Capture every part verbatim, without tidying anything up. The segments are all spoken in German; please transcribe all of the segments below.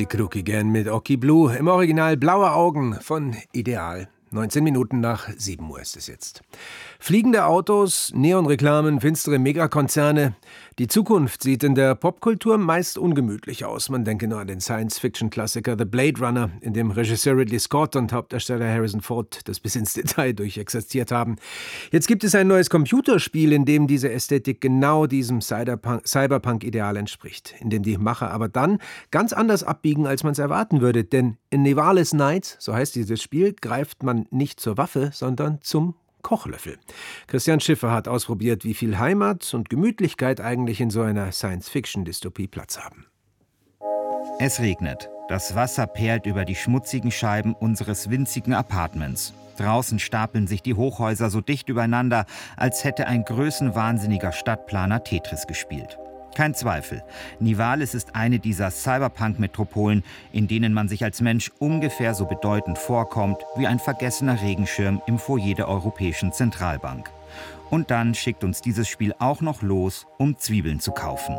Die Crook Again mit Oki Blue, im Original Blaue Augen von Ideal. neunzehn Minuten nach sieben Uhr ist es jetzt. Fliegende Autos, Neonreklamen, finstere Megakonzerne. Die Zukunft sieht in der Popkultur meist ungemütlich aus. Man denke nur an den Science-Fiction-Klassiker The Blade Runner, in dem Regisseur Ridley Scott und Hauptdarsteller Harrison Ford das bis ins Detail durchexerziert haben. Jetzt gibt es ein neues Computerspiel, in dem diese Ästhetik genau diesem Cyberpunk- Cyberpunk-Ideal entspricht, in dem die Macher aber dann ganz anders abbiegen, als man es erwarten würde. Denn in Nivalis Nights, so heißt dieses Spiel, greift man nicht zur Waffe, sondern zum Kochlöffel. Christian Schiffer hat ausprobiert, wie viel Heimat und Gemütlichkeit eigentlich in so einer Science-Fiction-Dystopie Platz haben. Es regnet. Das Wasser perlt über die schmutzigen Scheiben unseres winzigen Appartements. Draußen stapeln sich die Hochhäuser so dicht übereinander, als hätte ein größenwahnsinniger Stadtplaner Tetris gespielt. Kein Zweifel, Nivalis ist eine dieser Cyberpunk-Metropolen, in denen man sich als Mensch ungefähr so bedeutend vorkommt wie ein vergessener Regenschirm im Foyer der Europäischen Zentralbank. Und dann schickt uns dieses Spiel auch noch los, um Zwiebeln zu kaufen.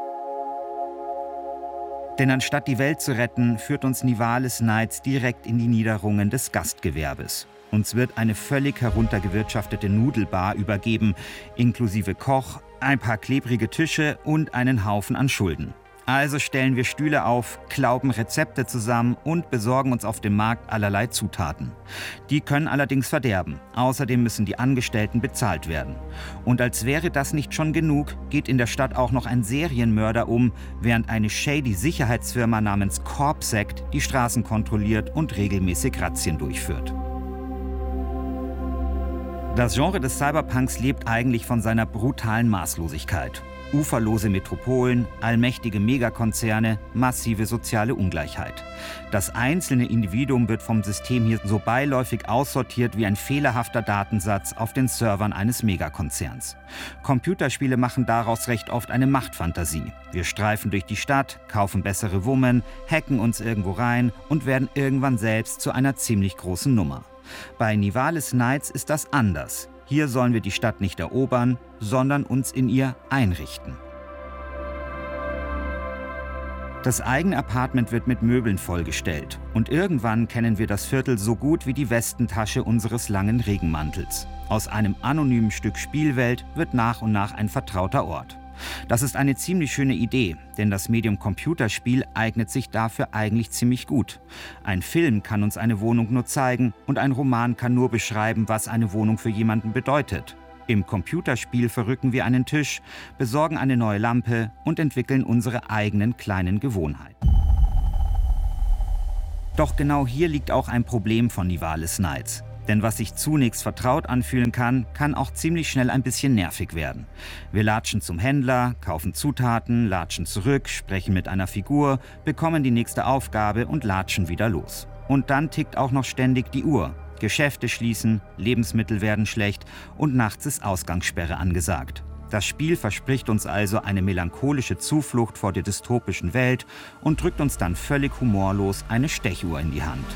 Denn anstatt die Welt zu retten, führt uns Nivalis Nights direkt in die Niederungen des Gastgewerbes. Uns wird eine völlig heruntergewirtschaftete Nudelbar übergeben, inklusive Koch, ein paar klebrige Tische und einen Haufen an Schulden. Also stellen wir Stühle auf, klauben Rezepte zusammen und besorgen uns auf dem Markt allerlei Zutaten. Die können allerdings verderben. Außerdem müssen die Angestellten bezahlt werden. Und als wäre das nicht schon genug, geht in der Stadt auch noch ein Serienmörder um, während eine shady Sicherheitsfirma namens Corpsect die Straßen kontrolliert und regelmäßig Razzien durchführt. Das Genre des Cyberpunks lebt eigentlich von seiner brutalen Maßlosigkeit. Uferlose Metropolen, allmächtige Megakonzerne, massive soziale Ungleichheit. Das einzelne Individuum wird vom System hier so beiläufig aussortiert wie ein fehlerhafter Datensatz auf den Servern eines Megakonzerns. Computerspiele machen daraus recht oft eine Machtfantasie. Wir streifen durch die Stadt, kaufen bessere Women, hacken uns irgendwo rein und werden irgendwann selbst zu einer ziemlich großen Nummer. Bei Nivalis Nights ist das anders. Hier sollen wir die Stadt nicht erobern, sondern uns in ihr einrichten. Das eigene Apartment wird mit Möbeln vollgestellt. Und irgendwann kennen wir das Viertel so gut wie die Westentasche unseres langen Regenmantels. Aus einem anonymen Stück Spielwelt wird nach und nach ein vertrauter Ort. Das ist eine ziemlich schöne Idee, denn das Medium Computerspiel eignet sich dafür eigentlich ziemlich gut. Ein Film kann uns eine Wohnung nur zeigen und ein Roman kann nur beschreiben, was eine Wohnung für jemanden bedeutet. Im Computerspiel verrücken wir einen Tisch, besorgen eine neue Lampe und entwickeln unsere eigenen kleinen Gewohnheiten. Doch genau hier liegt auch ein Problem von Nivalis Nights. Denn was sich zunächst vertraut anfühlen kann, kann auch ziemlich schnell ein bisschen nervig werden. Wir latschen zum Händler, kaufen Zutaten, latschen zurück, sprechen mit einer Figur, bekommen die nächste Aufgabe und latschen wieder los. Und dann tickt auch noch ständig die Uhr. Geschäfte schließen, Lebensmittel werden schlecht und nachts ist Ausgangssperre angesagt. Das Spiel verspricht uns also eine melancholische Zuflucht vor der dystopischen Welt und drückt uns dann völlig humorlos eine Stechuhr in die Hand.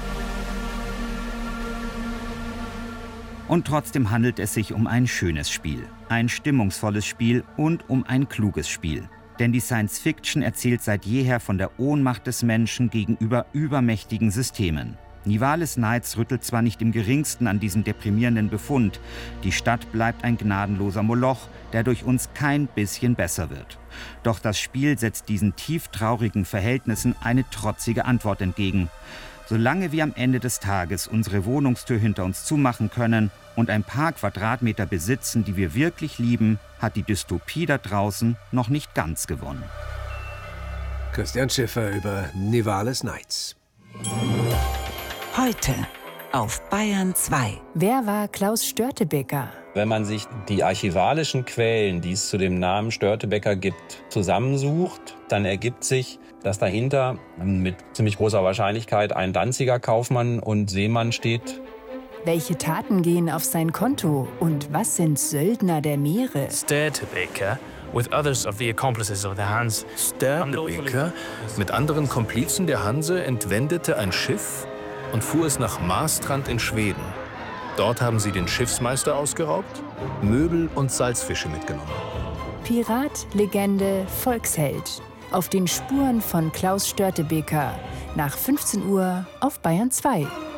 Und trotzdem handelt es sich um ein schönes Spiel, ein stimmungsvolles Spiel und um ein kluges Spiel. Denn die Science Fiction erzählt seit jeher von der Ohnmacht des Menschen gegenüber übermächtigen Systemen. Nivalis Nights rüttelt zwar nicht im geringsten an diesem deprimierenden Befund, die Stadt bleibt ein gnadenloser Moloch, der durch uns kein bisschen besser wird. Doch das Spiel setzt diesen tief traurigen Verhältnissen eine trotzige Antwort entgegen. Solange wir am Ende des Tages unsere Wohnungstür hinter uns zumachen können und ein paar Quadratmeter besitzen, die wir wirklich lieben, hat die Dystopie da draußen noch nicht ganz gewonnen. Christian Schiffer über Nivalis Nights. Heute auf Bayern zwei. Wer war Klaus Störtebeker? Wenn man sich die archivalischen Quellen, die es zu dem Namen Störtebeker gibt, zusammensucht, dann ergibt sich, dass dahinter mit ziemlich großer Wahrscheinlichkeit ein Danziger Kaufmann und Seemann steht. Welche Taten gehen auf sein Konto und was sind Söldner der Meere? Störtebeker, with others of the accomplices of the Hanse. Störtebeker mit anderen Komplizen der Hanse entwendete ein Schiff und fuhr es nach Marstrand in Schweden. Dort haben sie den Schiffsmeister ausgeraubt, Möbel und Salzfische mitgenommen. Pirat, Legende, Volksheld. Auf den Spuren von Klaus Störtebeker nach fünfzehn Uhr auf Bayern zwei.